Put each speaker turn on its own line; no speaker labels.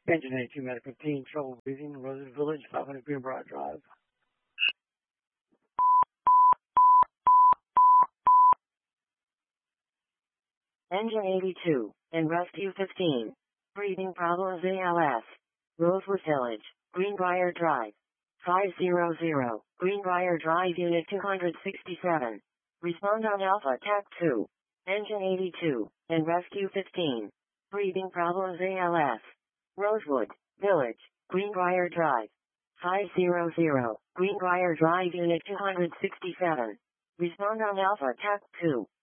Engine 82 Medical Team, trouble breathing, Rosewood Village, 500 Greenbrier Drive.
Engine 82, and Rescue 15. Breathing problems ALS. Rosewood Village, Greenbrier Drive. 500, Greenbrier Drive Unit 267. Respond on Alpha TAC 2. Engine 82, and Rescue 15. Breathing problems ALS. Rosewood Village, Greenbrier Drive. 500, Greenbrier Drive Unit 267. Respond on Alpha TAC 2.